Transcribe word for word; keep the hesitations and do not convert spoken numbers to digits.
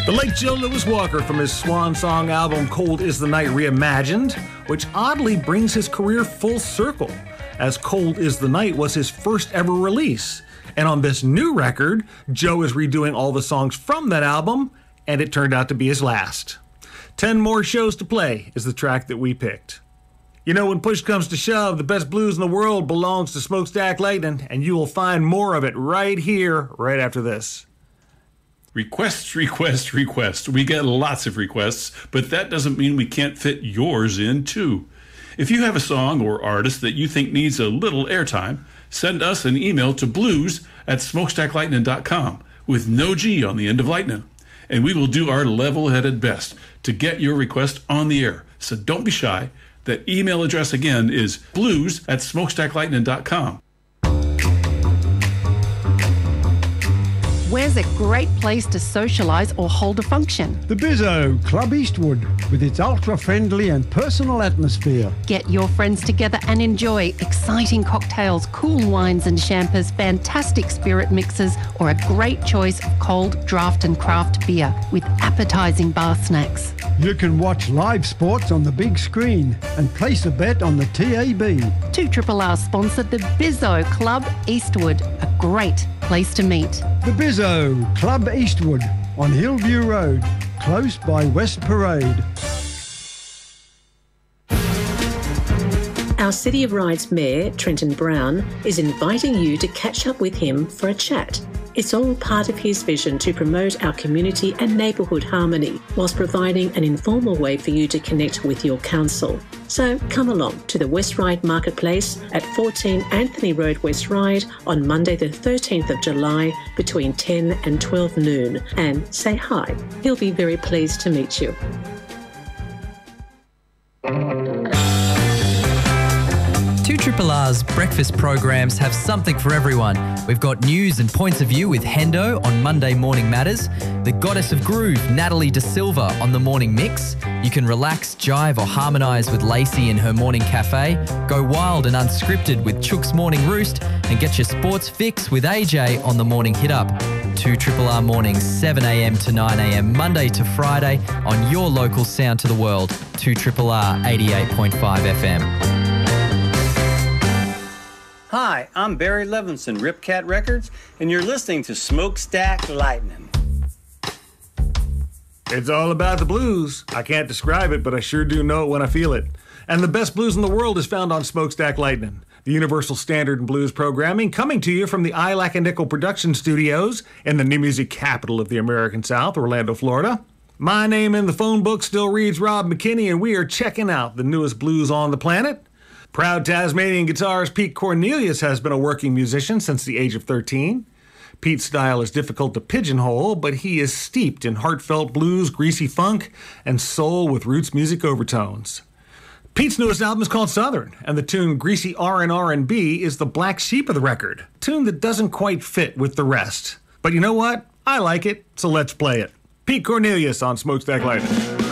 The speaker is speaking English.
The late Joe Louis Walker from his swan song album Cold is the Night Reimagined, which oddly brings his career full circle, as Cold is the Night was his first ever release. And on this new record, Joe is redoing all the songs from that album, and it turned out to be his last. Ten More Shows to Play is the track that we picked. You know, when push comes to shove, the best blues in the world belongs to Smokestack Lightning, and you will find more of it right here, right after this. Requests, requests, requests. We get lots of requests, but that doesn't mean we can't fit yours in too. If you have a song or artist that you think needs a little airtime, send us an email to blues at smokestack lightning dot com with no G on the end of lightning, and we will do our level-headed best to get your request on the air. So don't be shy. That email address again is blues at smokestack lightning dot com. Where's a great place to socialise or hold a function? The Bizzo, Club Eastwood, with its ultra-friendly and personal atmosphere. Get your friends together and enjoy exciting cocktails, cool wines and champers, fantastic spirit mixes, or a great choice of cold draft and craft beer with appetising bar snacks. You can watch live sports on the big screen and place a bet on the T A B. two R R sponsored the Bizzo Club Eastwood, a great place to meet. The Bizzo, Club Eastwood, on Hillview Road, close by West Parade. Our City of Ryde's Mayor, Trenton Brown, is inviting you to catch up with him for a chat. It's all part of his vision to promote our community and neighbourhood harmony, whilst providing an informal way for you to connect with your council. So come along to the West Ryde Marketplace at fourteen Anthony Road, West Ryde on Monday the thirteenth of July between ten and twelve noon and say hi. He'll be very pleased to meet you. two R R R's breakfast programs have something for everyone. We've got news and points of view with Hendo on Monday Morning Matters, the Goddess of Groove, Natalie De Silva, on the Morning Mix. You can relax, jive or harmonise with Lacey in her Morning Cafe, go wild and unscripted with Chook's Morning Roost, and get your sports fix with A J on the Morning Hit Up. two R R R mornings, seven a m to nine a m, Monday to Friday on your local sound to the world, two R R R eighty-eight point five F M. Hi, I'm Barry Levinson, Ripcat Records, and you're listening to Smokestack Lightning. It's all about the blues. I can't describe it, but I sure do know it when I feel it. And the best blues in the world is found on Smokestack Lightning, the universal standard in blues programming, coming to you from the I Lack a Nickel production studios in the new music capital of the American South, Orlando, Florida. My name in the phone book still reads Rob McKinney, and we are checking out the newest blues on the planet. Proud Tasmanian guitarist Pete Cornelius has been a working musician since the age of thirteen. Pete's style is difficult to pigeonhole, but he is steeped in heartfelt blues, greasy funk, and soul with roots music overtones. Pete's newest album is called Southern, and the tune Greasy R and R and B is the black sheep of the record, a tune that doesn't quite fit with the rest. But you know what? I like it, so let's play it. Pete Cornelius on Smokestack Lightning.